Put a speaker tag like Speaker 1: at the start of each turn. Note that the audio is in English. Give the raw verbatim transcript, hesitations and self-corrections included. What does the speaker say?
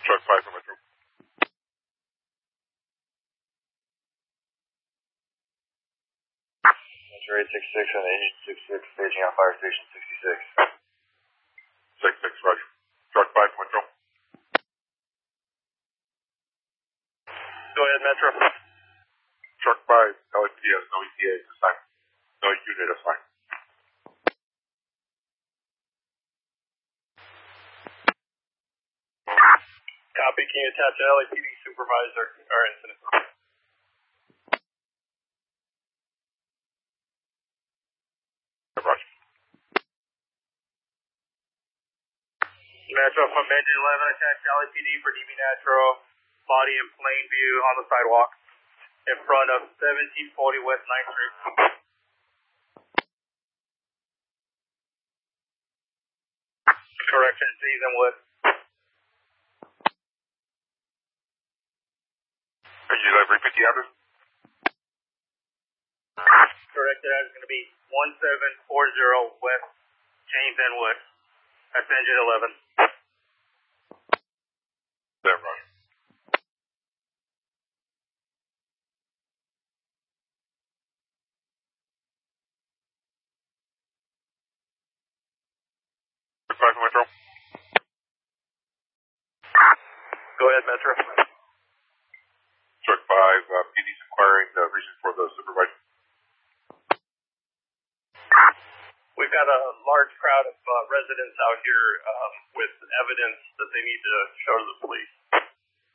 Speaker 1: Truck five for Metro.
Speaker 2: Metro eight six six on the engine six six, staging on fire station sixty-six.
Speaker 1: six six, roger. Truck five for Metro.
Speaker 2: Go ahead, Metro.
Speaker 1: Truck five, L A P D S, no E T A assigned. No unit assigned.
Speaker 2: Copy, can you attach an L A P D supervisor or incident?
Speaker 1: Roger.
Speaker 2: Metro from engine eleven, attach L A P D for D B Nitro, body in plain view on the sidewalk in front of seventeen forty West ninth Street. Correction, season wood.
Speaker 1: Can you like repeat the address?
Speaker 2: Corrected address is going to be one seven four zero West James N. Wood. That's engine eleven.
Speaker 1: There, Roger. Truck five for Metro.
Speaker 2: Go ahead, Metro.
Speaker 1: Truck five, uh, P D's inquiring the reason for the supervisor.
Speaker 2: We've got a large crowd of uh, residents out here um, with evidence that they need to show to the police.